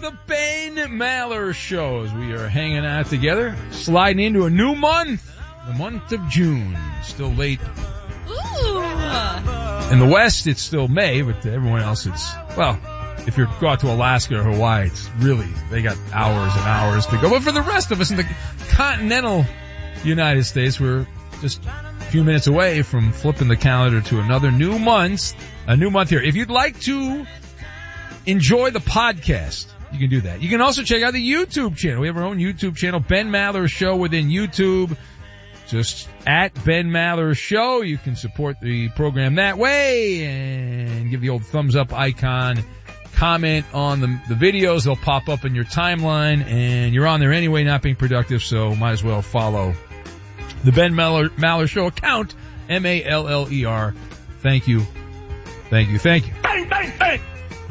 the Ben Maller Show as we are hanging out together, sliding into a new month, the month of June. Still late. Ooh. In the West, it's still May, but to everyone else, it's, well, if you go out to Alaska or Hawaii, it's really, they got hours and hours to go. But for the rest of us in the continental United States, we're just a few minutes away from flipping the calendar to another new month, a new month here. If you'd like to enjoy the podcast, you can do that. You can also check out the YouTube channel. We have our own YouTube channel, Ben Maller Show within YouTube. Just at Ben Maller Show. You can support the program that way and give the old thumbs up icon. Comment on the videos. They'll pop up in your timeline, and you're on there anyway, not being productive, so might as well follow the Ben Maller Show account, M-A-L-L-E-R. Thank you. Thank you. Thank you. Bang, bang, bang.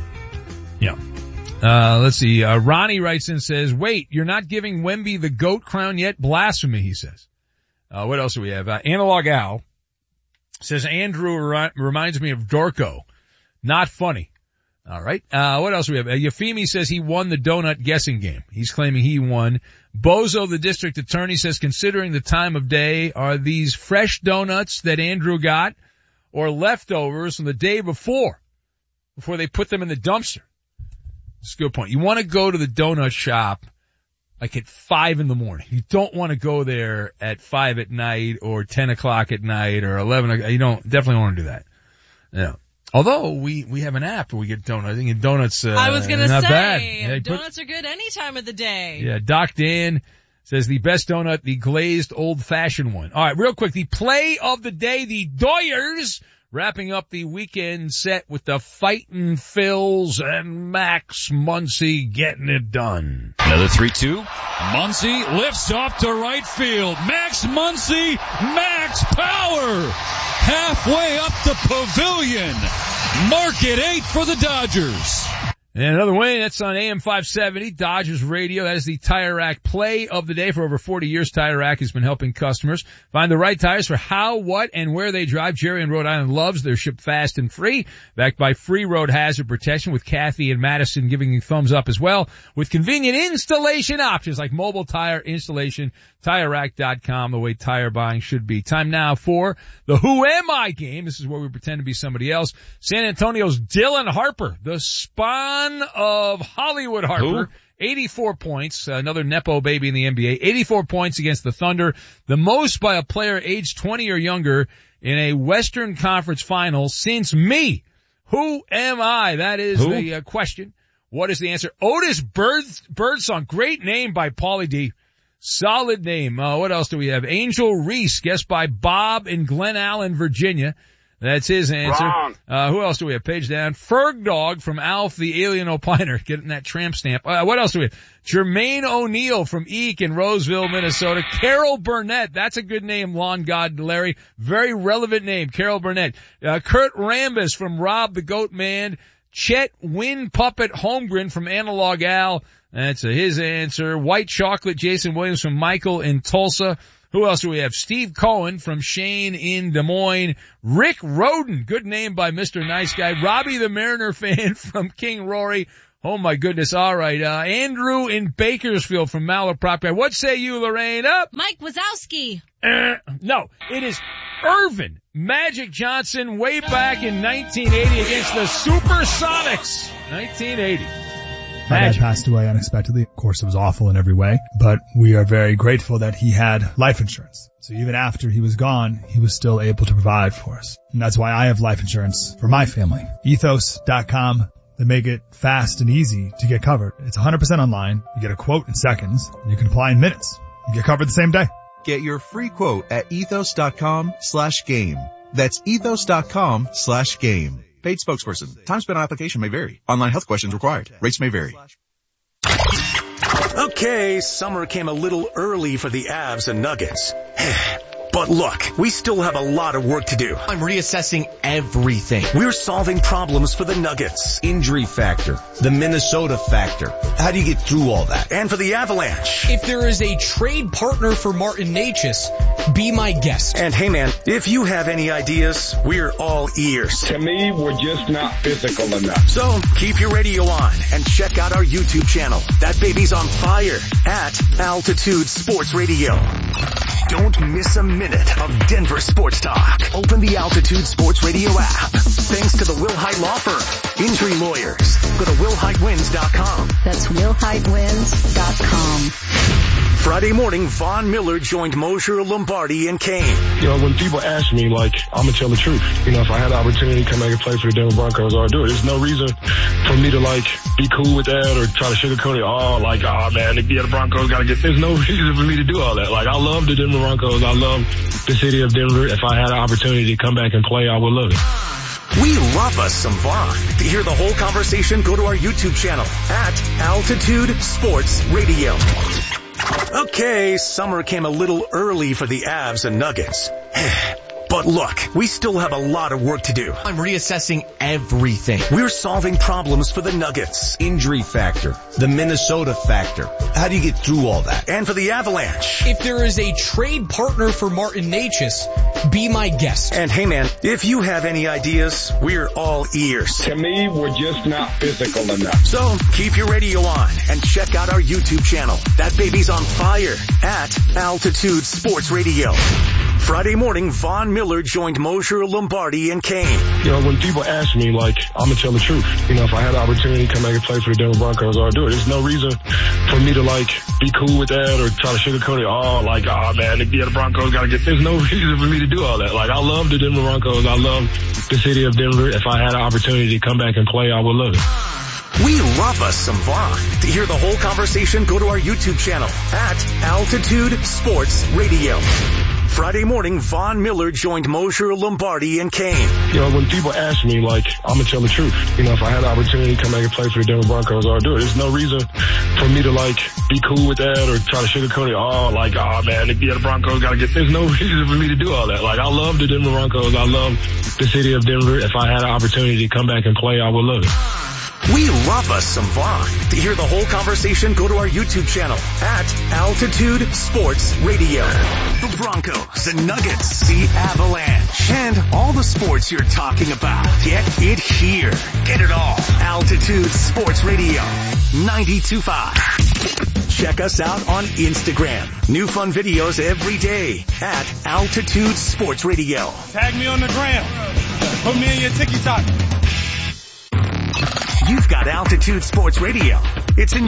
Yeah. Let's see. Ronnie writes in and says, wait, you're not giving Wemby the GOAT crown yet? Blasphemy, he says. What else do we have? Analog Al says, Andrew reminds me of Dorco. Not funny. All right. What else do we have? Yafimi says he won the donut guessing game. He's claiming he won. Bozo, the district attorney, says, considering the time of day, are these fresh donuts that Andrew got or leftovers from the day before they put them in the dumpster? That's a good point. You want to go to the donut shop like at 5 a.m. You don't want to go there at 5 p.m. or 10 o'clock at night or 11 o'clock. You definitely want to do that. Yeah. Although we have an app where we get donuts. I think donuts, I was gonna not say, bad. Yeah, donuts are good any time of the day. Yeah, Doc Dan says the best donut, the glazed old-fashioned one. All right, real quick, the play of the day, the Doyers, wrapping up the weekend set with the Fightin' Phils and Max Muncy getting it done. Another 3-2. Muncy lifts off to right field. Max Muncy, max power. Halfway up the pavilion. Mark it 8 for the Dodgers. And another win, that's on AM 570, Dodgers Radio. That is the Tire Rack play of the day. For over 40 years, Tire Rack has been helping customers find the right tires for how, what, and where they drive. Jerry in Rhode Island loves their ship fast and free, backed by free road hazard protection, with Kathy and Madison giving you thumbs up as well, with convenient installation options like mobile tire installation. TireRack.com, the way tire buying should be. Time now for the Who Am I game. This is where we pretend to be somebody else. San Antonio's Dylan Harper, the spawn of Hollywood Harper. Who? 84 points, another Nepo baby in the NBA. 84 points against the Thunder, the most by a player aged 20 or younger in a Western Conference final since me. Who am I? That is the question. What is the answer? Otis Birdsong. Great name by Paulie D. Solid name. What else do we have? Angel Reese, guessed by Bob in Glen Allen, Virginia. That's his answer. Wrong. Who else do we have? Page down. Ferg Dog from Alf the Alien Opiner, getting that tramp stamp. What else do we have? Jermaine O'Neal from Eek in Roseville, Minnesota. Carol Burnett. That's a good name, Lawn God Larry. Very relevant name, Carol Burnett. Kurt Rambis from Rob the Goat Man. Chet Wind Puppet Holmgren from Analog Al. That's his answer. White Chocolate, Jason Williams from Michael in Tulsa. Who else do we have? Steve Cohen from Shane in Des Moines. Rick Roden, good name by Mr. Nice Guy. Robbie the Mariner fan from King Rory. Oh my goodness. All right. Andrew in Bakersfield from Malaprop Guy. What say you, Lorraine? Up. Mike Wazowski. No, it is Irvin Magic Johnson way back in 1980 against the Supersonics. 1980. My dad passed away unexpectedly. Of course, it was awful in every way, but we are very grateful that he had life insurance. So even after he was gone, he was still able to provide for us. And that's why I have life insurance for my family. Ethos.com. They make it fast and easy to get covered. It's 100% online. You get a quote in seconds. And you can apply in minutes. You get covered the same day. Get your free quote at ethos.com/game. That's ethos.com/game. Paid spokesperson. Time spent on application may vary. Online health questions required. Rates may vary. Okay, summer came a little early for the Avs and Nuggets. But look, we still have a lot of work to do. I'm reassessing everything. We're solving problems for the Nuggets. Injury factor, the Minnesota factor. How do you get through all that? And for the Avalanche. If there is a trade partner for Martin Necas, be my guest. And hey man, if you have any ideas, we're all ears. To me, we're just not physical enough. So keep your radio on and check out our YouTube channel. That baby's on fire at Altitude Sports Radio. Don't miss a minute of Denver sports talk. Open the Altitude Sports Radio app. Thanks to the Will Hite Law Firm. Injury lawyers. Go to WillHiteWins.com. That's WillHiteWins.com. Friday morning, Von Miller joined Mosher, Lombardi, and Kane. When people ask me, I'm going to tell the truth. If I had the opportunity to come back and play for the Denver Broncos, I would do it. There's no reason for me to, be cool with that or try to sugarcoat it. Man, the Broncos got to get... There's no reason for me to do all that. I love the Denver Broncos. I love the city of Denver. If I had an opportunity to come back and play, I would love it. We love us some Von. To hear the whole conversation, go to our YouTube channel at Altitude Sports Radio. Okay, summer came a little early for the Avs and Nuggets. But look, we still have a lot of work to do. I'm reassessing everything. We're solving problems for the Nuggets. Injury factor, the Minnesota factor. How do you get through all that? And for the Avalanche. If there is a trade partner for Martin Necas, be my guest. And hey man, if you have any ideas, we're all ears. To me, we're just not physical enough. So keep your radio on and check out our YouTube channel. That baby's on fire at Altitude Sports Radio. Friday morning, Von Miller joined Mosher, Lombardi, and Kane. When people ask me, I'm going to tell the truth. If I had the opportunity to come back and play for the Denver Broncos, I would do it. There's no reason for me to, be cool with that or try to sugarcoat it. Man, the Broncos got to get... There's no reason for me to do all that. I love the Denver Broncos. I love the city of Denver. If I had an opportunity to come back and play, I would love it. We love us some Von. To hear the whole conversation, go to our YouTube channel at Altitude Sports Radio. Friday morning, Von Miller joined Mosher, Lombardi, and Kane. When people ask me, I'm going to tell the truth. If I had the opportunity to come back and play for the Denver Broncos, I would do it. There's no reason for me to, be cool with that or try to sugarcoat it. Man, the Broncos got to get... There's no reason for me to do all that. I love the Denver Broncos. I love the city of Denver. If I had an opportunity to come back and play, I would love it. We love us some Von. To hear the whole conversation, go to our YouTube channel at Altitude Sports Radio. The Broncos, the Nuggets, the Avalanche, and all the sports you're talking about. Get it here. Get it all. Altitude Sports Radio 92.5. Check us out on Instagram. New fun videos every day at Altitude Sports Radio. Tag me on the gram. Put me in your TikTok. You've got Altitude Sports Radio. It's in